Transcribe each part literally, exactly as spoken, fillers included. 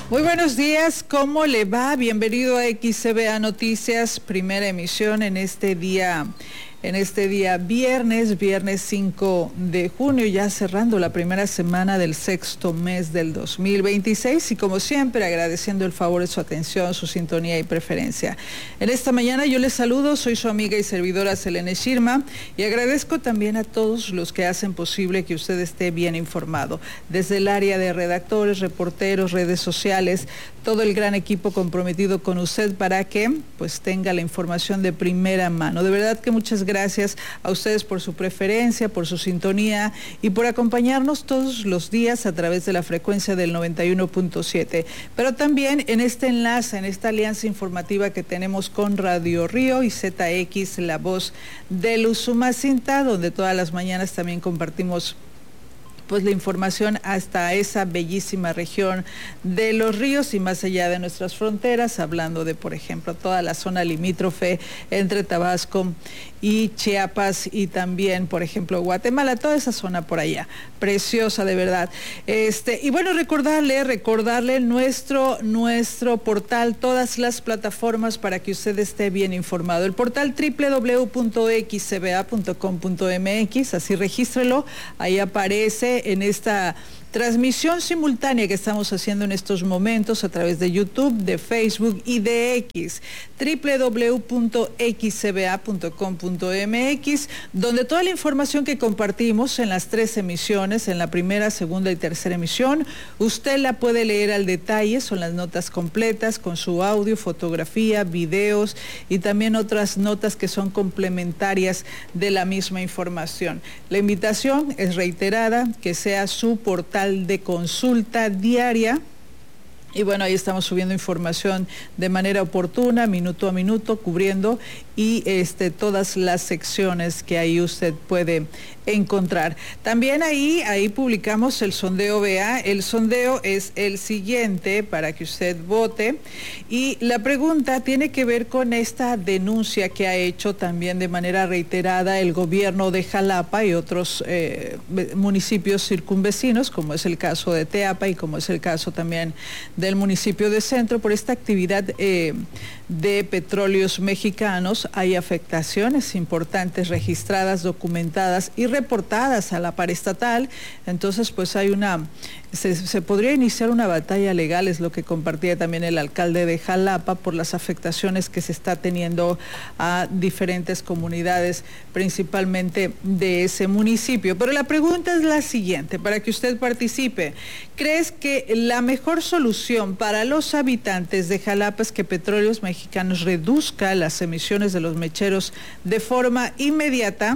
Muy buenos días, ¿cómo le va? Bienvenido a X C B A Noticias, primera emisión en este día, en este día viernes, viernes cinco de junio, ya cerrando la primera semana del sexto mes del dos mil veintiséis y como siempre agradeciendo el favor de su atención, su sintonía y preferencia. En esta mañana yo les saludo, soy su amiga y servidora Selene Shirma y agradezco también a todos los que hacen posible que usted esté bien informado, desde el área de redactores, reporteros, redes sociales, todo el gran equipo comprometido con usted para que pues tenga la información de primera mano. De verdad que muchas gracias a ustedes por su preferencia, por su sintonía y por acompañarnos todos los días a través de la frecuencia del noventa y uno punto siete. Pero también en este enlace, en esta alianza informativa que tenemos con Radio Río y Z X, la voz del Usumacinta, donde todas las mañanas también compartimos pues la información hasta esa bellísima región de los ríos y más allá de nuestras fronteras, hablando de, por ejemplo, toda la zona limítrofe entre Tabasco y Chiapas y también, por ejemplo, Guatemala, toda esa zona por allá, preciosa de verdad. Este, y bueno, recordarle, recordarle nuestro, nuestro portal, todas las plataformas para que usted esté bien informado. El portal doble u doble u doble u punto x c b a punto com punto m x, así regístrelo, ahí aparece en esta transmisión simultánea que estamos haciendo en estos momentos a través de YouTube, de Facebook y de X, doble u doble u doble u punto x c b a punto com punto m x, donde toda la información que compartimos en las tres emisiones, en la primera, segunda y tercera emisión, usted la puede leer al detalle, son las notas completas con su audio, fotografía, videos y también otras notas que son complementarias de la misma información. La invitación es reiterada, que sea su portal de consulta diaria. Y bueno, ahí estamos subiendo información de manera oportuna, minuto a minuto, cubriendo y este, todas las secciones que ahí usted puede encontrar. También ahí, ahí publicamos el sondeo B A. El sondeo es el siguiente para que usted vote. Y la pregunta tiene que ver con esta denuncia que ha hecho también de manera reiterada el gobierno de Jalapa y otros eh, municipios circunvecinos, como es el caso de Teapa y como es el caso también del municipio de Centro, por esta actividad eh, de petróleos mexicanos. Hay afectaciones importantes registradas, documentadas y reportadas a la paraestatal. Entonces, pues hay una, se, se podría iniciar una batalla legal, es lo que compartía también el alcalde de Jalapa, por las afectaciones que se está teniendo a diferentes comunidades, principalmente de ese municipio. Pero la pregunta es la siguiente, para que usted participe. ¿Crees que la mejor solución para los habitantes de Jalapa es que Petróleos Mexicanos reduzca las emisiones de los mecheros de forma inmediata?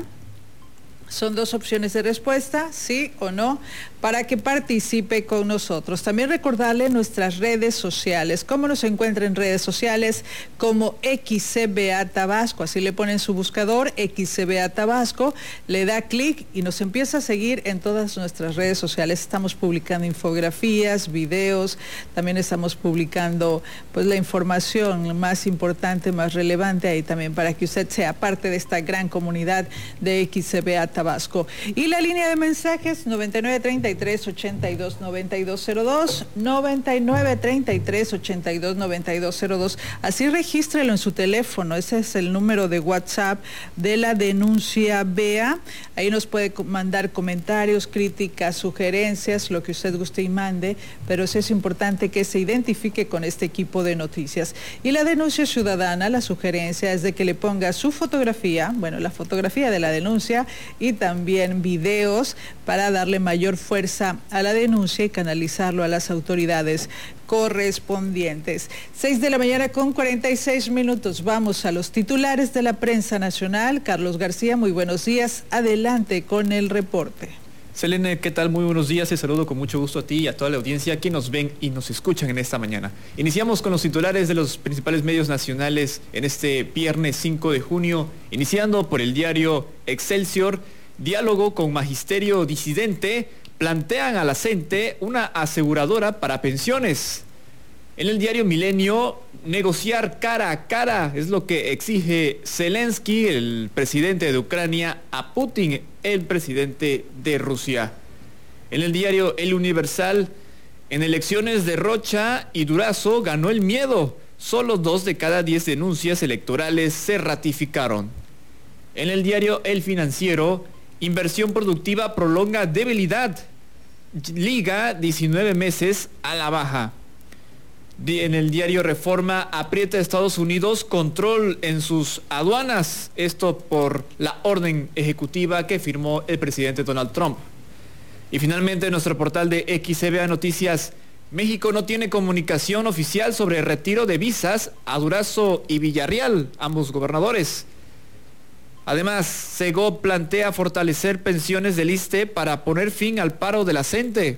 Son dos opciones de respuesta, sí o no, para que participe con nosotros. También recordarle nuestras redes sociales. ¿Cómo nos encuentra en redes sociales? Como X C B A Tabasco. Así le ponen su buscador, X C B A Tabasco, le da clic y nos empieza a seguir en todas nuestras redes sociales. Estamos publicando infografías, videos, también estamos publicando pues la información más importante, más relevante ahí también, para que usted sea parte de esta gran comunidad de X C B A Tabasco. Y la línea de mensajes noventa y nueve treinta y tres ochenta y dos noventa y dos cero dos, noventa y nueve treinta y tres ochenta y dos noventa y dos cero dos. Así regístrelo en su teléfono, ese es el número de WhatsApp de la denuncia B A. Ahí nos puede mandar comentarios, críticas, sugerencias, lo que usted guste y mande, pero sí es importante que se identifique con este equipo de noticias. Y la denuncia ciudadana, la sugerencia es de que le ponga su fotografía, bueno, la fotografía de la denuncia y también videos para darle mayor fuerza a la denuncia y canalizarlo a las autoridades correspondientes. seis de la mañana con cuarenta y seis minutos. Vamos a los titulares de la prensa nacional. Carlos García, muy buenos días. Adelante con el reporte. Selene, ¿qué tal? Muy buenos días. Te saludo con mucho gusto a ti y a toda la audiencia que nos ven y nos escuchan en esta mañana. Iniciamos con los titulares de los principales medios nacionales en este viernes cinco de junio, iniciando por el diario Excelsior. Diálogo con magisterio disidente, plantean a la CENTE una aseguradora para pensiones. En el diario Milenio, negociar cara a cara es lo que exige Zelensky, el presidente de Ucrania, a Putin, el presidente de Rusia. En el diario El Universal, En elecciones de Rocha y Durazo ganó el miedo. Solo dos de cada diez denuncias electorales se ratificaron. En el diario El Financiero, inversión productiva prolonga debilidad. Liga diecinueve meses a la baja. En el diario Reforma, aprieta Estados Unidos control en sus aduanas. Esto por la orden ejecutiva que firmó el presidente Donald Trump. Y finalmente, en nuestro portal de X C B A Noticias, México no tiene comunicación oficial sobre el retiro de visas a Durazo y Villarreal, ambos gobernadores. Además, Segov plantea fortalecer pensiones del ISSSTE para poner fin al paro de la CENTE.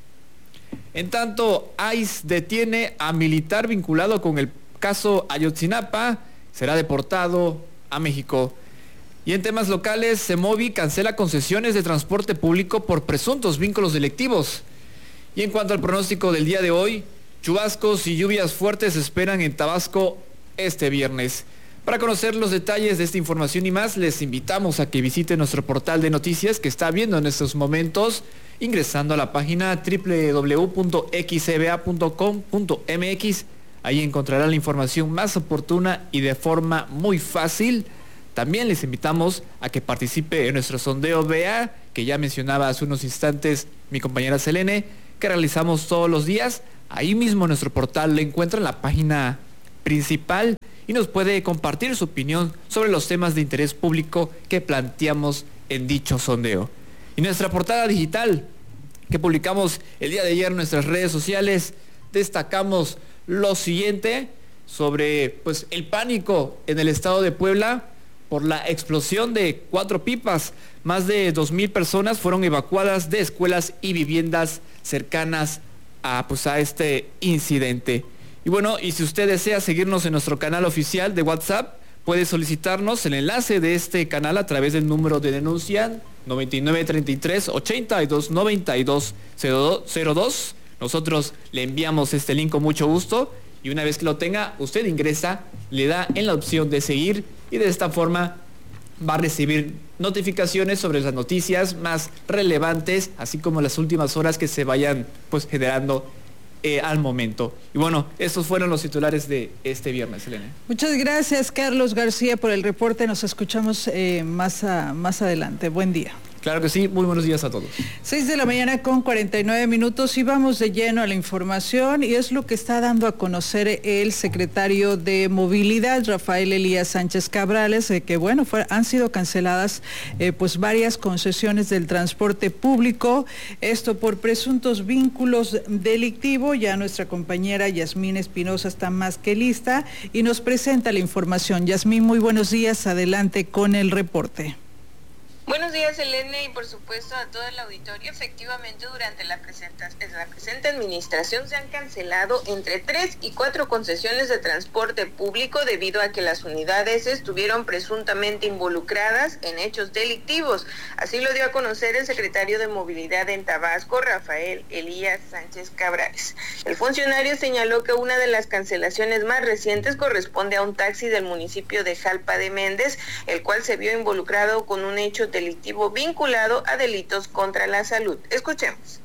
En tanto, I C E detiene a militar vinculado con el caso Ayotzinapa, será deportado a México. Y en temas locales, Semovi cancela concesiones de transporte público por presuntos vínculos delictivos. Y en cuanto al pronóstico del día de hoy, chubascos y lluvias fuertes se esperan en Tabasco este viernes. Para conocer los detalles de esta información y más, les invitamos a que visiten nuestro portal de noticias que está viendo en estos momentos, ingresando a la página doble u doble u doble u punto x c b a punto com punto m x. Ahí encontrarán la información más oportuna y de forma muy fácil. También les invitamos a que participe en nuestro sondeo B A, que ya mencionaba hace unos instantes mi compañera Selene, que realizamos todos los días. Ahí mismo en nuestro portal le encuentran en la página principal y nos puede compartir su opinión sobre los temas de interés público que planteamos en dicho sondeo. Y nuestra portada digital que publicamos el día de ayer en nuestras redes sociales, destacamos lo siguiente sobre pues el pánico en el estado de Puebla por la explosión de cuatro pipas. Más de dos mil personas fueron evacuadas de escuelas y viviendas cercanas a, pues, a este incidente. Y bueno, y si usted desea seguirnos en nuestro canal oficial de WhatsApp, puede solicitarnos el enlace de este canal a través del número de denuncia noventa y nueve treinta y tres ochenta y dos noventa y dos cero dos. Nosotros le enviamos este link con mucho gusto y una vez que lo tenga, usted ingresa, le da en la opción de seguir y de esta forma va a recibir notificaciones sobre las noticias más relevantes, así como las últimas horas que se vayan pues generando Eh, al momento. Y bueno, estos fueron los titulares de este viernes, Elena. Muchas gracias, Carlos García, por el reporte. Nos escuchamos eh, más, a, más adelante. Buen día. Claro que sí, muy buenos días a todos. seis de la mañana con cuarenta y nueve minutos y vamos de lleno a la información y es lo que está dando a conocer el secretario de Movilidad, Rafael Elías Sánchez Cabrales, eh, que bueno, fue, han sido canceladas eh, pues varias concesiones del transporte público, esto por presuntos vínculos delictivos. Ya nuestra compañera Yasmín Espinosa está más que lista y nos presenta la información. Yasmín, muy buenos días, adelante con el reporte. Buenos días, Elena, y por supuesto a todo el auditorio. Efectivamente, durante la, la presente administración se han cancelado entre tres y cuatro concesiones de transporte público debido a que las unidades estuvieron presuntamente involucradas en hechos delictivos. Así lo dio a conocer el secretario de Movilidad en Tabasco, Rafael Elías Sánchez Cabrales. El funcionario señaló que una de las cancelaciones más recientes corresponde a un taxi del municipio de Jalpa de Méndez, el cual se vio involucrado con un hecho delictivo vinculado a delitos contra la salud. Escuchemos.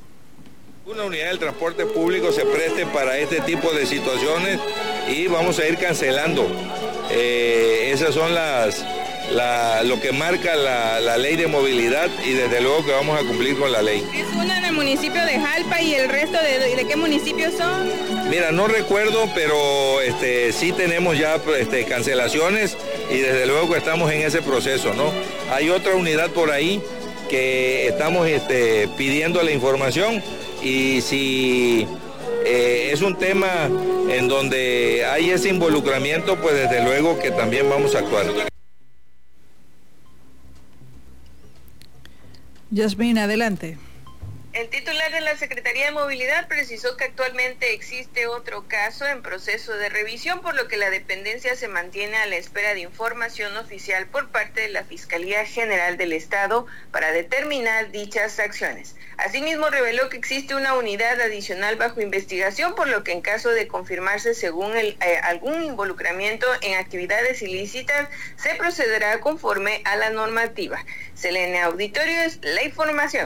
Una unidad del transporte público se preste para este tipo de situaciones y vamos a ir cancelando. Eh, esas son las, la, lo que marca la, la ley de movilidad y desde luego que vamos a cumplir con la ley. ¿Es una en el municipio de Jalpa y el resto de, de qué municipios son? Mira, no recuerdo, pero este, sí tenemos ya este, cancelaciones y desde luego que estamos en ese proceso, ¿no? Hay otra unidad por ahí que estamos este, pidiendo la información y si eh, es un tema en donde hay ese involucramiento, pues desde luego que también vamos a actuar. Yasmín, adelante. El titular de la Secretaría de Movilidad precisó que actualmente existe otro caso en proceso de revisión, por lo que la dependencia se mantiene a la espera de información oficial por parte de la Fiscalía General del Estado para determinar dichas acciones. Asimismo, reveló que existe una unidad adicional bajo investigación, por lo que en caso de confirmarse según el, eh, algún involucramiento en actividades ilícitas, se procederá conforme a la normativa. Selene Auditorio es la información.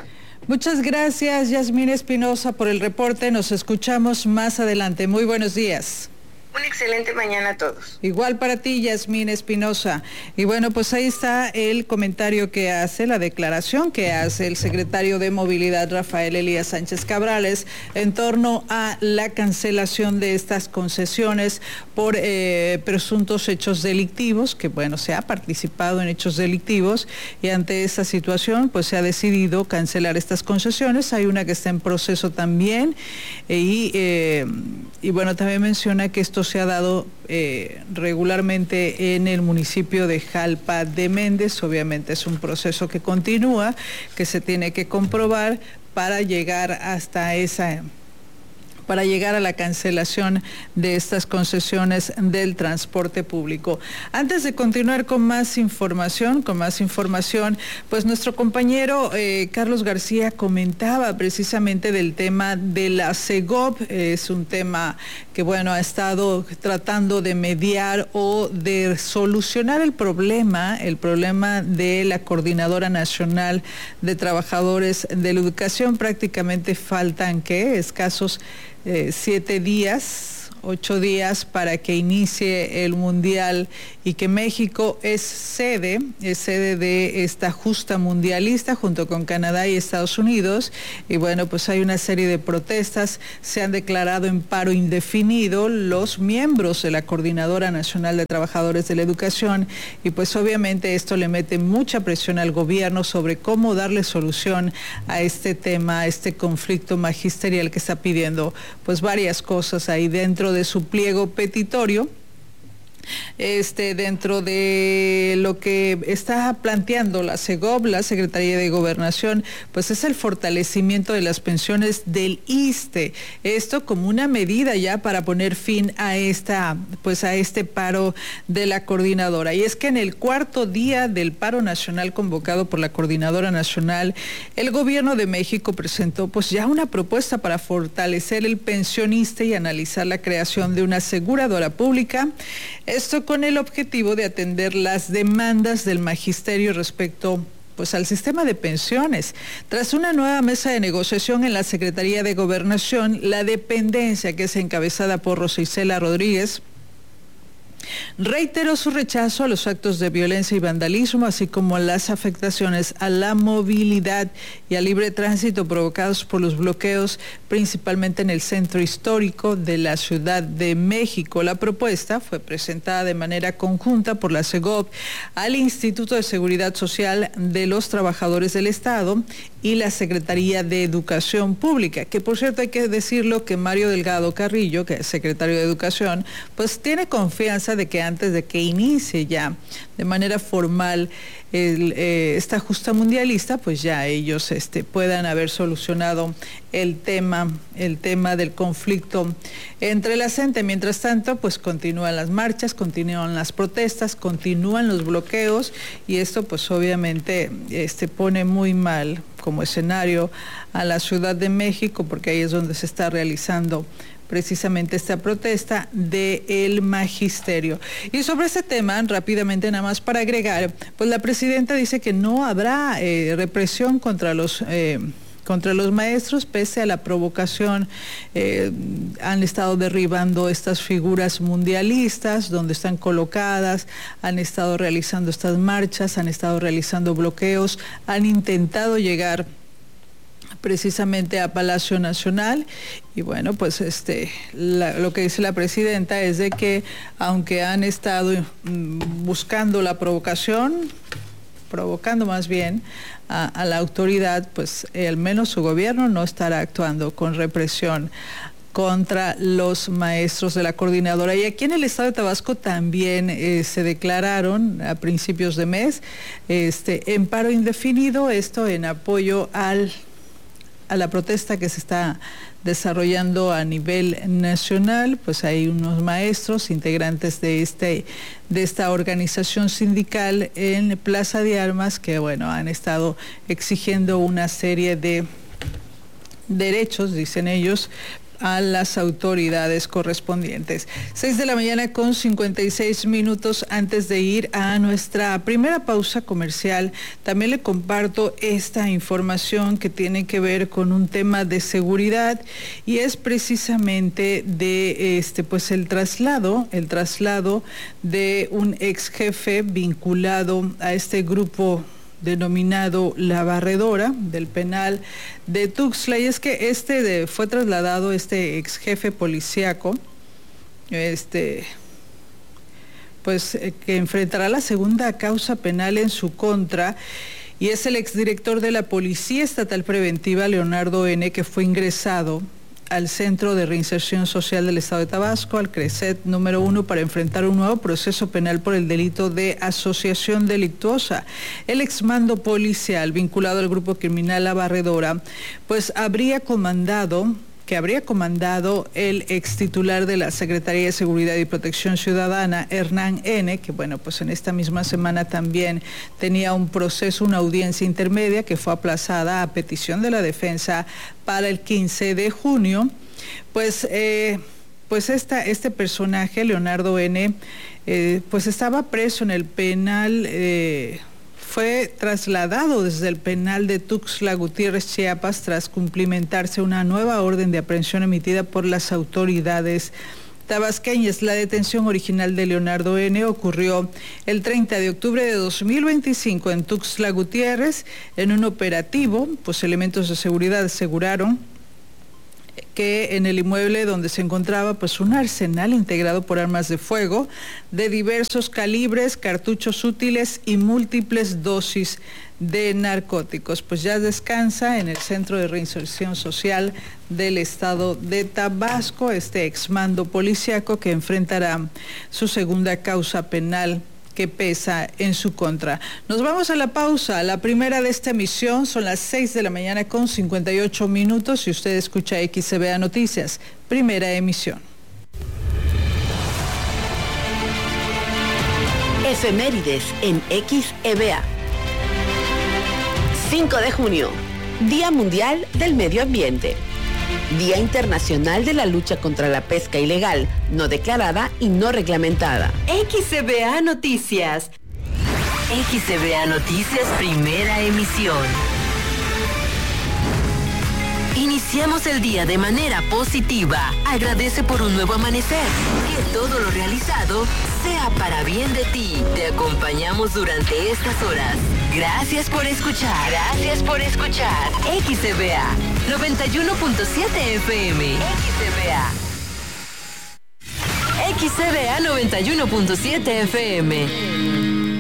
Muchas gracias, Yasmín Espinosa, por el reporte. Nos escuchamos más adelante. Muy buenos días. Una excelente mañana a todos. Igual para ti, Yasmín Espinosa. Y bueno, pues ahí está el comentario que hace, la declaración que hace el secretario de Movilidad, Rafael Elías Sánchez Cabrales, en torno a la cancelación de estas concesiones por eh, presuntos hechos delictivos, que bueno, se ha participado en hechos delictivos, y ante esta situación, pues se ha decidido cancelar estas concesiones. Hay una que está en proceso también, y, eh, y bueno, también menciona que esto se ha dado eh, regularmente en el municipio de Jalpa de Méndez. Obviamente es un proceso que continúa, que se tiene que comprobar para llegar hasta esa... para llegar a la cancelación de estas concesiones del transporte público. Antes de continuar con más información, con más información, pues nuestro compañero eh, Carlos García comentaba precisamente del tema de la Segov. Es un tema que, bueno, ha estado tratando de mediar o de solucionar el problema, el problema de la Coordinadora Nacional de Trabajadores de la Educación. Prácticamente faltan, ¿qué? Escasos Eh, siete días, ocho días para que inicie el Mundial y que México es sede, es sede de esta justa mundialista junto con Canadá y Estados Unidos. Y bueno, pues hay una serie de protestas, se han declarado en paro indefinido los miembros de la Coordinadora Nacional de Trabajadores de la Educación, y pues obviamente esto le mete mucha presión al gobierno sobre cómo darle solución a este tema, a este conflicto magisterial que está pidiendo pues varias cosas ahí dentro de su pliego petitorio. Este, dentro de lo que está planteando la Segov, la Secretaría de Gobernación, pues es el fortalecimiento de las pensiones del ISSSTE. Esto como una medida ya para poner fin a esta, pues a este paro de la coordinadora. Y es que en el cuarto día del paro nacional convocado por la Coordinadora Nacional, el gobierno de México presentó pues ya una propuesta para fortalecer el pensionista y analizar la creación de una aseguradora pública. Esto con el objetivo de atender las demandas del magisterio respecto pues al sistema de pensiones. Tras una nueva mesa de negociación en la Secretaría de Gobernación, la dependencia, que es encabezada por Rosa Isela Rodríguez, reiteró su rechazo a los actos de violencia y vandalismo, así como a las afectaciones a la movilidad y al libre tránsito provocados por los bloqueos, principalmente en el centro histórico de la Ciudad de México. La propuesta fue presentada de manera conjunta por la Segov al Instituto de Seguridad Social de los Trabajadores del Estado y la Secretaría de Educación Pública, que por cierto hay que decirlo que Mario Delgado Carrillo, que es secretario de Educación, pues tiene confianza de que antes de que inicie ya de manera formal el, eh, esta justa mundialista, pues ya ellos este, puedan haber solucionado el tema, el tema del conflicto entre la gente. Mientras tanto, pues continúan las marchas, continúan las protestas, continúan los bloqueos, y esto pues obviamente este, pone muy mal como escenario a la Ciudad de México, porque ahí es donde se está realizando precisamente esta protesta del magisterio. Y sobre este tema, rápidamente nada más para agregar, pues la presidenta dice que no habrá eh, represión contra los eh, contra los maestros, pese a la provocación. Eh, han estado derribando estas figuras mundialistas donde están colocadas, han estado realizando estas marchas, han estado realizando bloqueos, han intentado llegar precisamente a Palacio Nacional. Y bueno, pues este la, lo que dice la presidenta es de que aunque han estado mm, buscando la provocación, provocando más bien a, a la autoridad, pues eh, al menos su gobierno no estará actuando con represión contra los maestros de la coordinadora. Y aquí en el estado de Tabasco también eh, se declararon a principios de mes este en paro indefinido, esto en apoyo al a la protesta que se está desarrollando a nivel nacional. Pues hay unos maestros integrantes de este de esta organización sindical en Plaza de Armas que bueno han estado exigiendo una serie de derechos, dicen ellos, a las autoridades correspondientes. seis de la mañana con cincuenta y seis minutos. Antes de ir a nuestra primera pausa comercial, también le comparto esta información que tiene que ver con un tema de seguridad, y es precisamente de este pues el traslado, el traslado de un ex jefe vinculado a este grupo denominado La Barredora del penal de Tuxtla. Y es que este de, fue trasladado, este ex jefe policíaco, este pues eh, que enfrentará la segunda causa penal en su contra, y es el exdirector de la Policía Estatal Preventiva, Leonardo N., que fue ingresado al Centro de Reinserción Social del Estado de Tabasco, al CRECET número uno, para enfrentar un nuevo proceso penal por el delito de asociación delictuosa. El exmando policial vinculado al grupo criminal La Barredora, pues habría comandado, que habría comandado el ex titular de la Secretaría de Seguridad y Protección Ciudadana, Hernán N., que bueno, pues en esta misma semana también tenía un proceso, una audiencia intermedia que fue aplazada a petición de la defensa para el quince de junio. Pues, eh, pues esta, este personaje, Leonardo N., eh, pues estaba preso en el penal, eh, fue trasladado desde el penal de Tuxtla Gutiérrez, Chiapas, tras cumplimentarse una nueva orden de aprehensión emitida por las autoridades tabasqueñas. La detención original de Leonardo N. ocurrió el treinta de octubre de dos mil veinticinco en Tuxtla Gutiérrez. En un operativo, pues elementos de seguridad aseguraron que en el inmueble donde se encontraba pues un arsenal integrado por armas de fuego de diversos calibres, cartuchos útiles y múltiples dosis de narcóticos. Pues ya descansa en el Centro de Reinserción Social del Estado de Tabasco este exmando policíaco, que enfrentará su segunda causa penal que pesa en su contra. Nos vamos a la pausa, la primera de esta emisión. Son las seis de la mañana con cincuenta y ocho minutos y usted escucha X C B A Noticias, primera emisión. Efemérides en X E B A. cinco de junio, Día Mundial del Medio Ambiente. Día Internacional de la Lucha contra la Pesca Ilegal, no declarada y no reglamentada. X C B A Noticias. X C B A Noticias, primera emisión. Iniciamos el día de manera positiva. Agradece por un nuevo amanecer. Que todo lo realizado sea para bien de ti. Te acompañamos durante estas horas. Gracias por escuchar. Gracias por escuchar. X C B A noventa y uno punto siete F M. X C B A. X C B A noventa y uno punto siete F M.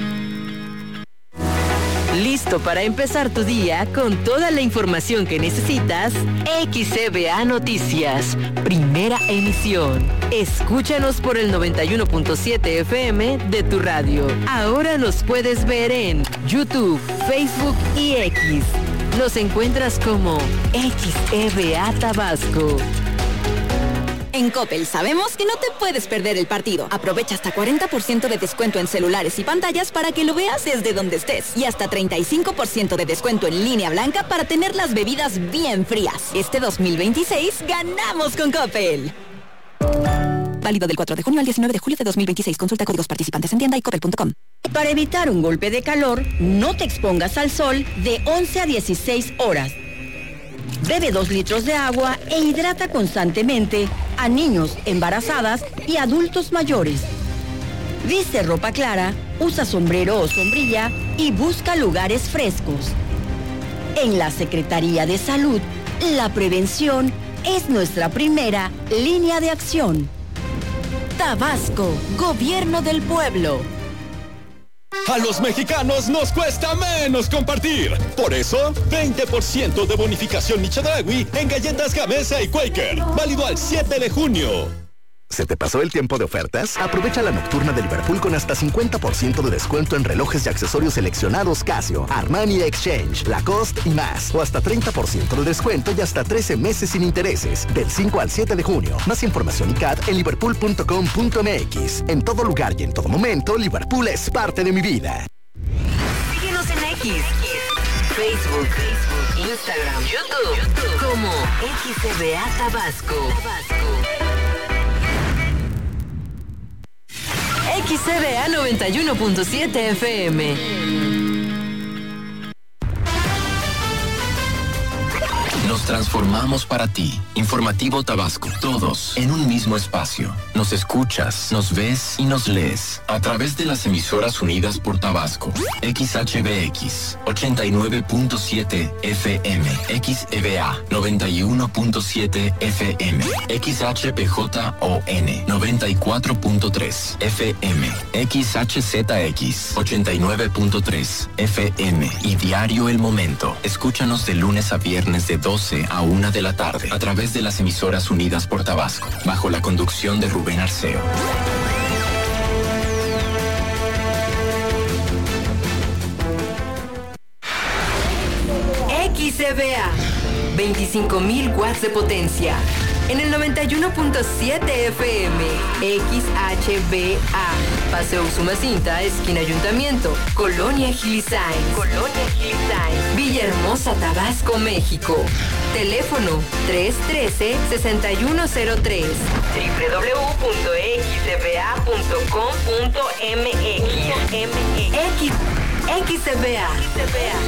¿Listo para empezar tu día con toda la información que necesitas? X C B A Noticias, primera emisión. Escúchanos por el noventa y uno punto siete F M de tu radio. Ahora nos puedes ver en YouTube, Facebook y X. Nos encuentras como X E B A Tabasco. En Coppel sabemos que no te puedes perder el partido. Aprovecha hasta cuarenta por ciento de descuento en celulares y pantallas para que lo veas desde donde estés. Y hasta treinta y cinco por ciento de descuento en línea blanca para tener las bebidas bien frías. Este dos mil veintiséis ganamos con Coppel. Válido del cuatro de junio al diecinueve de julio de dos mil veintiséis. Consulta códigos participantes en tienda y coppel punto com. Para evitar un golpe de calor, no te expongas al sol de once a dieciséis horas. Bebe dos litros de agua e hidrata constantemente a niños, embarazadas y adultos mayores. Viste ropa clara, usa sombrero o sombrilla y busca lugares frescos. En la Secretaría de Salud, la prevención es nuestra primera línea de acción. Tabasco, Gobierno del Pueblo. A los mexicanos nos cuesta menos compartir. Por eso, veinte por ciento de bonificación Michedragui en galletas Gamesa y Quaker. Válido al siete de junio. ¿Se te pasó el tiempo de ofertas? Aprovecha la nocturna de Liverpool con hasta cincuenta por ciento de descuento en relojes y accesorios seleccionados Casio, Armani Exchange, Lacoste y más. O hasta treinta por ciento de descuento y hasta trece meses sin intereses. Del cinco al siete de junio. Más información y C A D en liverpool punto com punto m x. En todo lugar y en todo momento, Liverpool es parte de mi vida. Síguenos en X, Facebook, Facebook, Instagram, YouTube, YouTube. como X C B A Tabasco. Tabasco. X C B A noventa y uno punto siete F M. Nos transformamos para ti. Informativo Tabasco. Todos en un mismo espacio. Nos escuchas, nos ves y nos lees a través de las emisoras unidas por Tabasco. X H B X ochenta y nueve punto siete F M, X E B A noventa y uno punto siete F M, X H P J O N noventa y cuatro punto tres F M, X H Z X ochenta y nueve punto tres F M y Diario El Momento. Escúchanos de lunes a viernes de doce a una de la tarde a través de las emisoras unidas por Tabasco, bajo la conducción de Rubén Arceo. X C B A, veinticinco mil watts de potencia. En el noventa y uno punto siete F M, X H B A, Paseo Usumacinta, esquina Ayuntamiento, Colonia Gilisain, Colonia Gilisain, Villahermosa, Tabasco, México. Teléfono tres uno tres, seis uno cero tres, doble u doble u doble u punto x c b a punto com punto m x. X, X C B A.